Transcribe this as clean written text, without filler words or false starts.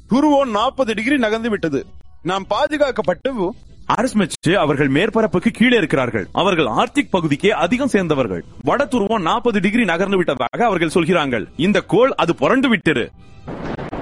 துருவம் 40 டிகிரி நகர்ந்து விட்டது. நாம் பாதுகாக்கப்பட்டு ஆர்ஸ்மெச் அவர்கள் மேற்பரப்புக்கு கீழே இருக்கிறார்கள். அவர்கள் ஆர்க்டிக் பகுதிக்கே அதிகம் சேர்ந்தவர்கள். வட துருவம் 40 டிகிரி நகர்ந்து விட்டதாக அவர்கள் சொல்கிறார்கள். இந்த கோள் அது புரண்டு விட்டது.